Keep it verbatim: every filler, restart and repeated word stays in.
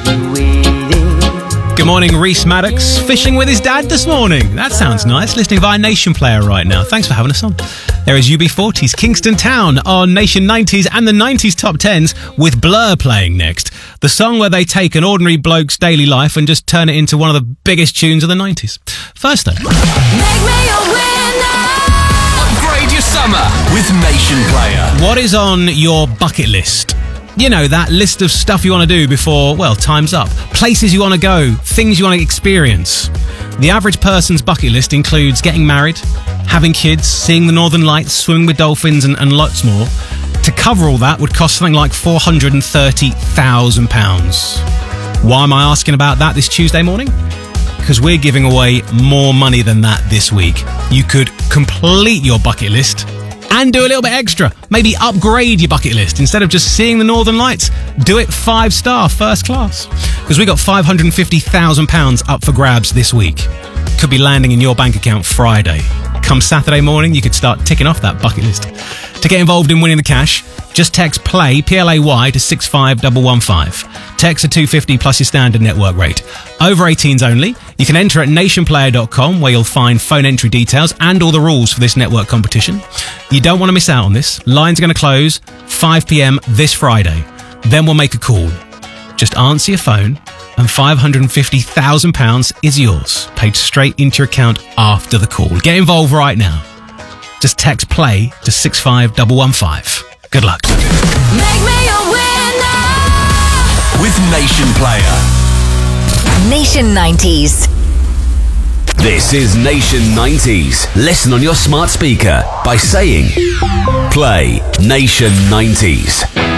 Good morning, Reese Maddox. Fishing with his dad this morning. That sounds nice. Listening via Nation Player right now. Thanks for having us on. There is U B forty's Kingston Town on Nation nineties and the nineties top tens with Blur playing next. The song where they take an ordinary bloke's daily life and just turn it into one of the biggest tunes of the nineties. First though. Make me a winner. Upgrade your summer with Nation Player. What is on your bucket list? You know, that list of stuff you want to do before, well, time's up. Places you want to go, things you want to experience. The average person's bucket list includes getting married, having kids, seeing the Northern Lights, swimming with dolphins and, and lots more. To cover all that would cost something like four hundred thirty thousand pounds. Why am I asking about that this Tuesday morning? Because we're giving away more money than that this week. You could complete your bucket list and do a little bit extra. Maybe upgrade your bucket list. Instead of just seeing the Northern Lights, do it five star, first class. Because we got five hundred fifty thousand pounds up for grabs this week. Could be landing in your bank account Friday. Come Saturday morning, you could start ticking off that bucket list. To get involved in winning the cash, just text PLAY, P L A Y, to six five one one five. Text a two fifty plus your standard network rate. Over eighteens only. You can enter at nation player dot com where you'll find phone entry details and all the rules for this network competition. You don't want to miss out on this. Lines are going to close five p.m. this Friday. Then we'll make a call. Just answer your phone and five hundred fifty thousand pounds is yours, paid straight into your account after the call. Get involved right now. Just text PLAY to six five one one five. Good luck. Make me a winner. With Nation Player. Nation nineties. This is Nation nineties. Listen on your smart speaker by saying Play Nation nineties.